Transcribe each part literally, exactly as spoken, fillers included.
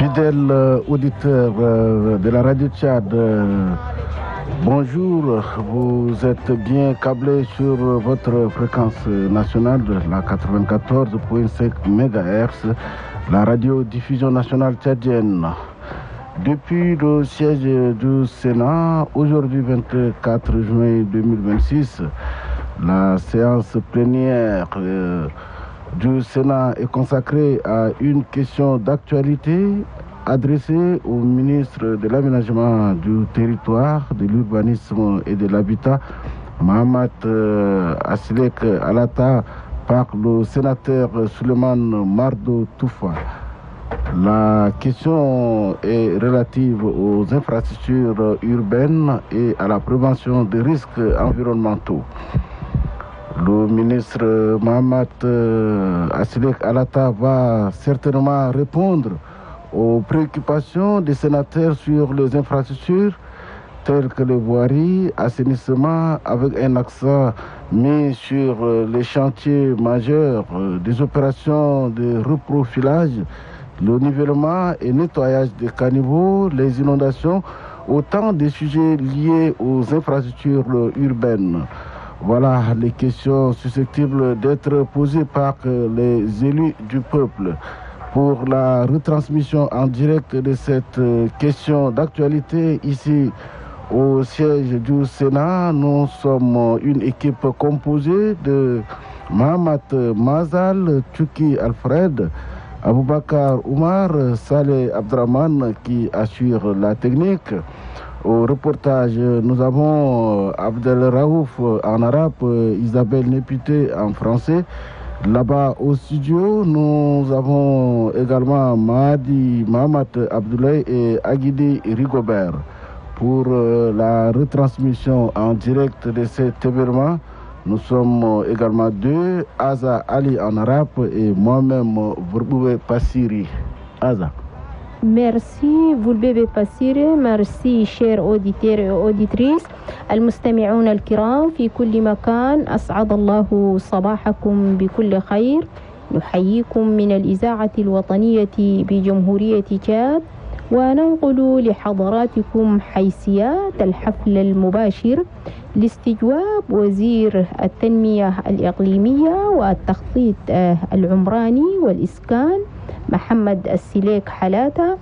Fidèles euh, auditeurs euh, de la radio Tchad, euh, bonjour, vous êtes bien câblés sur votre fréquence nationale de la quatre-vingt-quatorze virgule cinq mégahertz, la radiodiffusion nationale tchadienne. Depuis le siège du Sénat, aujourd'hui vingt-quatre juin deux mille vingt-six, la séance plénière euh, du Sénat est consacrée à une question d'actualité adressée au ministre de l'Aménagement du territoire, de l'urbanisme et de l'habitat, Mohamed euh, Assilek Alata, par le sénateur Suleiman Mardo Toufa. La question est relative aux infrastructures urbaines et à la prévention des risques environnementaux. Le ministre Mohamed euh, Assilek Alata va certainement répondre aux préoccupations des sénateurs sur les infrastructures telles que les voiries, assainissement, avec un accent mis sur euh, les chantiers majeurs euh, des opérations de reprofilage, le nivellement et nettoyage des caniveaux, les inondations, autant de sujets liés aux infrastructures urbaines. Voilà les questions susceptibles d'être posées par les élus du peuple. Pour la retransmission en direct de cette question d'actualité ici au siège du Sénat, nous sommes une équipe composée de Mohamed Mazal, Tchouki Alfred, Aboubakar Oumar, Saleh Abdraman qui assure la technique. Au reportage, nous avons Abdel Raouf en arabe, Isabelle Népité en français. Là-bas au studio, nous avons également Mahdi Mohamed Abdoulaye et Aguidi Rigobert. Pour la retransmission en direct de cet événement, nous sommes également deux, Aza Ali en arabe et moi-même, Vourboué Passiri. Aza. Merci Voulbebe Passiri, merci chers auditeurs et auditrices المستمعون الكرام في كل مكان، أسعد الله صباحكم بكل خير. نحييكم من الإذاعة الوطنية بجمهورية تشاد وننقل لحضراتكم حيثيات الحفل المباشر لاستجواب وزير التنمية الإقليمية والتخطيط العمراني والإسكان محمد السليك حلاتة،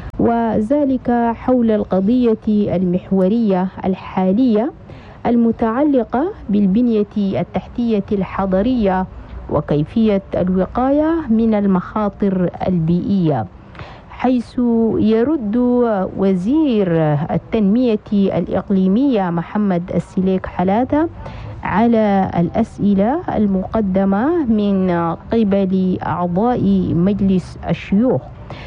وذلك حول القضية المحورية الحالية المتعلقة بالبنية التحتية الحضرية وكيفية الوقاية من المخاطر البيئية، حيث يرد وزير التنمية الإقليمية محمد السليك حلاتة على الأسئلة المقدمة من قبل أعضاء مجلس الشيوخ.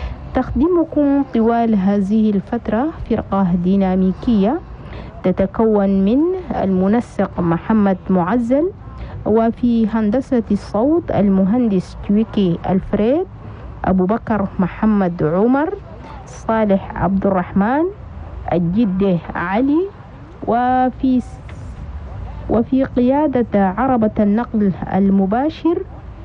تخدمكم طوال هذه الفترة فرقة ديناميكية تتكون من المنسق محمد معزل، وفي هندسة الصوت المهندس تويكي الفريد، أبو بكر محمد عمر، صالح عبد الرحمن، الجدة علي، وفي وفي قيادة عربة النقل المباشر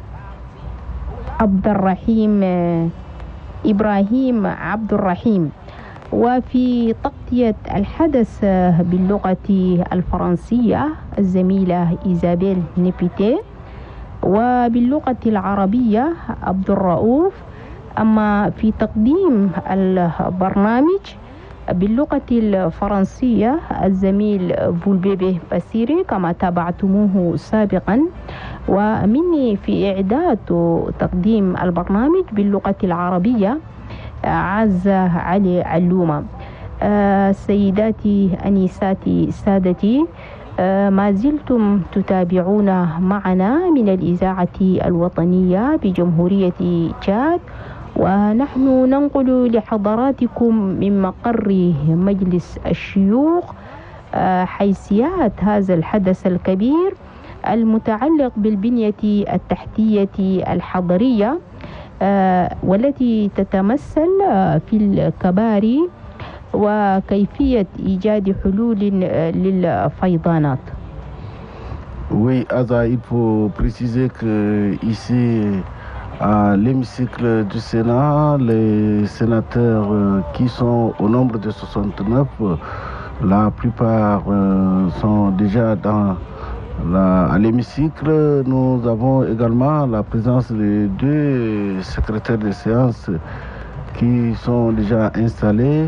عبد الرحيم إبراهيم عبد الرحيم، وفي تغطية الحدث باللغة الفرنسية الزميلة إيزابيل نيبيتي، وباللغة العربية عبد الرؤوف. أما في تقديم البرنامج باللغة الفرنسية الزميل فولبيبي باسيري كما تابعتموه سابقا، ومني في إعداد تقديم البرنامج باللغة العربية عزة علي علومة. آه سيداتي أنيساتي سادتي، آه ما زلتم تتابعون معنا من الإذاعة الوطنية بجمهورية تشاد، ونحن ننقل لحضراتكم من مقر مجلس الشيوخ حيثيات هذا الحدث الكبير المتعلق بالبنية التحتية الحضرية والتي تتمثل في الكباري وكيفية إيجاد حلول للفيضانات. Oui, Aza, il faut préciser que ici à l'hémicycle du Sénat, les sénateurs qui sont au nombre de soixante-neuf, la plupart sont déjà dans la, à l'hémicycle. Nous avons également la présence des deux secrétaires de séance qui sont déjà installés.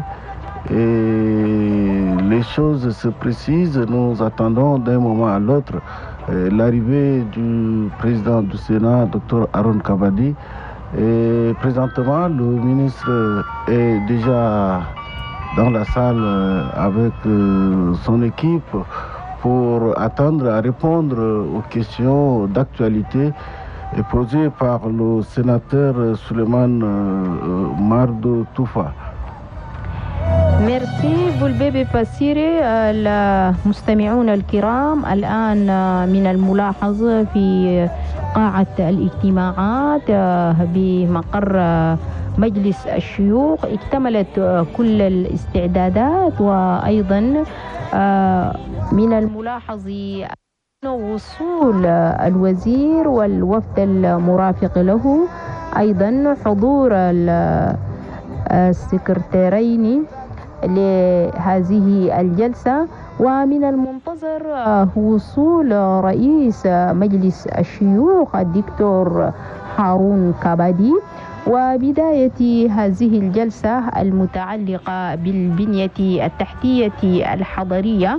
Et les choses se précisent. Nous attendons d'un moment à l'autre euh, l'arrivée du président du Sénat, docteur Haroun Kabadi. Et présentement, le ministre est déjà dans la salle euh, avec euh, son équipe pour attendre à répondre aux questions d'actualité posées par le sénateur Suleiman euh, Mardo Toufa. ميرسي بولبيبي باسيري. المستمعون الكرام، الآن من الملاحظ في قاعة الاجتماعات بمقر مجلس الشيوخ اكتملت كل الاستعدادات، وأيضا من الملاحظ وصول الوزير والوفد المرافق له، أيضا حضور السكرتيرين لهذه الجلسة. ومن المنتظر وصول رئيس مجلس الشيوخ الدكتور هارون كابادي وبداية هذه الجلسة المتعلقة بالبنية التحتية الحضرية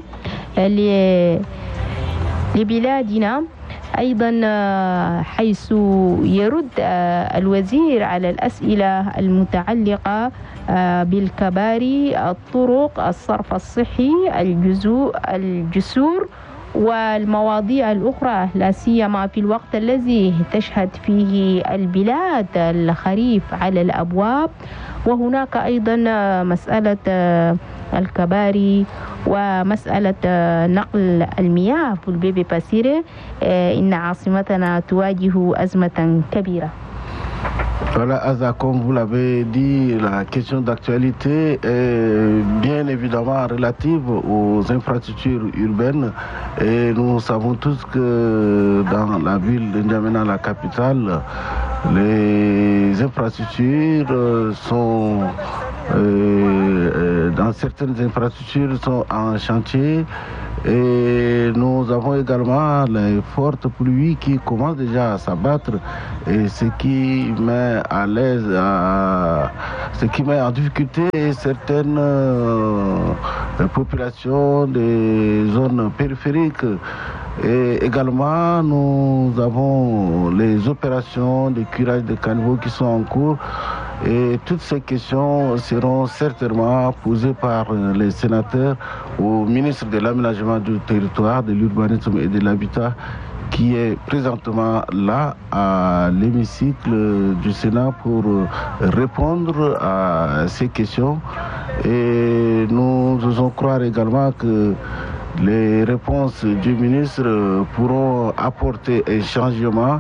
لبلادنا. أيضا حيث يرد الوزير على الأسئلة المتعلقة بالكباري، الطرق، الصرف الصحي، الجسور والمواضيع الأخرى، لا سيما في الوقت الذي تشهد فيه البلاد الخريف على الأبواب. وهناك أيضا مسألة الكباري ومسألة نقل المياه في البيبي باسيري. إن عاصمتنا تواجه أزمة كبيرة. Voilà, Aza, comme vous l'avez dit, la question d'actualité est bien évidemment relative aux infrastructures urbaines. Et nous savons tous que dans la ville de N'Djamena, la capitale, les infrastructures sont, euh, dans certaines infrastructures sont en chantier. Et nous avons également les fortes pluies qui commencent déjà à s'abattre, et ce qui met à l'aise, à, ce qui met en difficulté certaines euh, populations des zones périphériques. Et également, nous avons les opérations de curage de caniveaux qui sont en cours. Et toutes ces questions seront certainement posées par les sénateurs au ministre de l'Aménagement du territoire, de l'urbanisme et de l'habitat, qui est présentement là à l'hémicycle du Sénat pour répondre à ces questions. Et nous osons croire également que les réponses du ministre pourront apporter un changement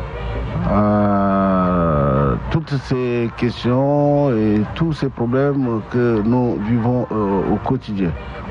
à toutes ces questions et tous ces problèmes que nous vivons euh, au quotidien.